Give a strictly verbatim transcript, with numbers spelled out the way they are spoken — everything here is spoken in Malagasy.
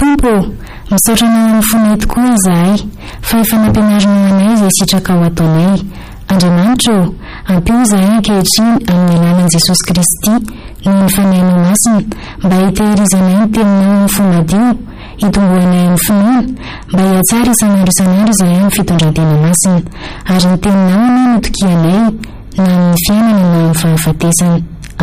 Tompo, misaotra nanao ny fonay tokoa izahay fa efa nampianarina anay izay sitraka ao ataonay. Andriamanitra, ampio izahay ankehitriny amin'ny alalan'i Jesosy Kristy noho ny fanahinao masina mba hitehirizanay ny teninao amin'ny fo madio, hitomboanay amin'ny finoana mba hiatsara isan'andro isan'andro izahay amin'ny fitondrantena masina, ary ny teninao no notokianay na amin'ny fiainana na amin'ny fahafatesana.